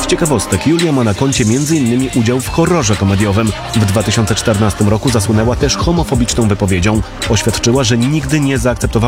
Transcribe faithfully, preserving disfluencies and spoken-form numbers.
ciekawostek, Julia ma na koncie między innymi udział w horrorze komediowym. W dwa tysiące czternastym roku zasłynęła też homofobiczną wypowiedzią. Oświadczyła, że nigdy nie zaakceptowała